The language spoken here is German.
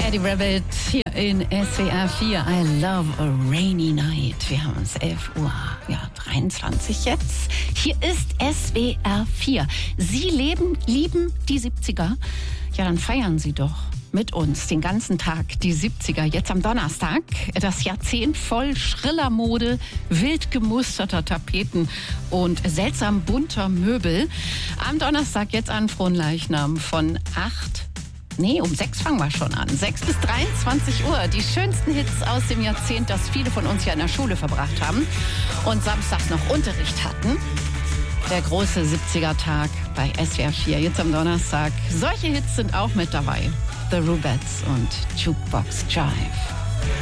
Eddie Rabbitt hier in SWR 4. I love a rainy night. Wir haben es 11 Uhr, 23 jetzt. Hier ist SWR 4. Sie lieben die 70er. Ja, dann feiern Sie doch mit uns den ganzen Tag die 70er. Jetzt am Donnerstag, das Jahrzehnt voll schriller Mode, wild gemusterter Tapeten und seltsam bunter Möbel. Am Donnerstag jetzt an Fronleichnam um 6 fangen wir schon an. 6 bis 23 Uhr. Die schönsten Hits aus dem Jahrzehnt, das viele von uns ja in der Schule verbracht haben und samstags noch Unterricht hatten. Der große 70er-Tag bei SWR 4, jetzt am Donnerstag. Solche Hits sind auch mit dabei. The Rubettes und Jukebox Jive.